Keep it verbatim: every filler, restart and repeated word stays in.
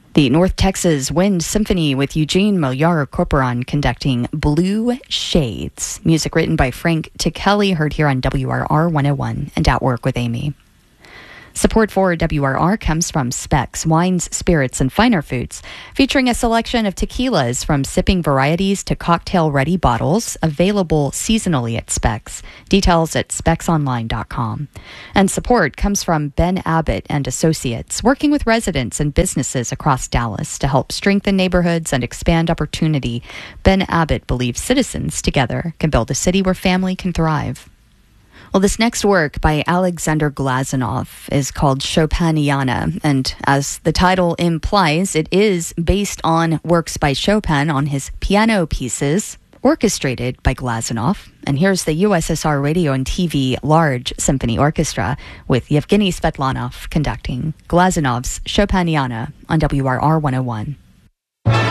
The North Texas Wind Symphony with Eugene Millar-Corporon conducting Blue Shades. Music written by Frank Tichelli, heard here on W R R one oh one and At Work with Amy. Support for W R R comes from Specs, Wines, Spirits, and Finer Foods, featuring a selection of tequilas from sipping varieties to cocktail-ready bottles, available seasonally at Specs. Details at specs online dot com. And support comes from Ben Abbott and Associates, working with residents and businesses across Dallas to help strengthen neighborhoods and expand opportunity. Ben Abbott believes citizens together can build a city where family can thrive. Well, this next work by Alexander Glazunov is called Chopiniana, and as the title implies, it is based on works by Chopin on his piano pieces, orchestrated by Glazunov. And here's the U S S R Radio and T V Large Symphony Orchestra with Yevgeny Svetlanov conducting Glazunov's Chopiniana on W R R one oh one.